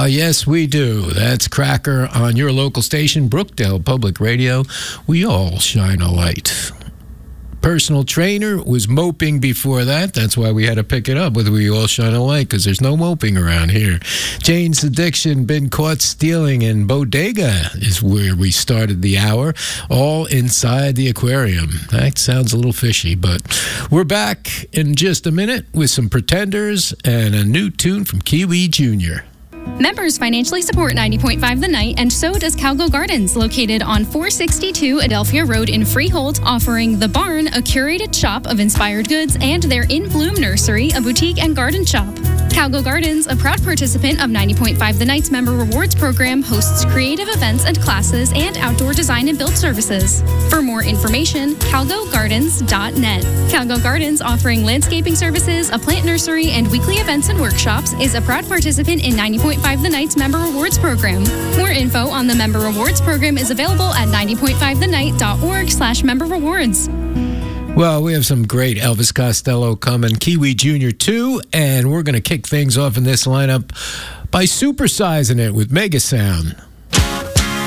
Yes, we do. That's Cracker on your local station, Brookdale Public Radio. We all shine a light. Personal trainer was moping before that. That's why we had to pick it up with We All Shine a Light, because there's no moping around here. Jane's Addiction, Been Caught Stealing, and Bodega is where we started the hour, all inside the aquarium. That sounds a little fishy, but we're back in just a minute with some Pretenders and a new tune from Kiwi Jr. Members financially support 90.5 The Night, and so does Calgo Gardens, located on 462 Adelphia Road in Freehold, offering The Barn, a curated shop of inspired goods, and their In Bloom Nursery, a boutique and garden shop. Calgo Gardens, a proud participant of 90.5 The Night's Member Rewards program, hosts creative events and classes and outdoor design and build services. For more information, calgogardens.net. Calgo Gardens, offering landscaping services, a plant nursery, and weekly events and workshops, is a proud participant in 90.5 The Night's Member Rewards program. More info on the Member Rewards program is available at 90.5thennight.org/member rewards. Well, we have some great Elvis Costello coming, Kiwi Jr. too, and we're going to kick things off in this lineup by supersizing it with Mega Sound.